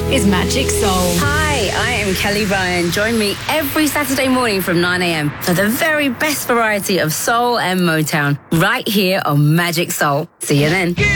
is Magic Soul. Hi, I am Kelly Ryan. Join me every Saturday morning from 9 a.m. for the very best variety of soul and Motown right here on Magic Soul. See you then.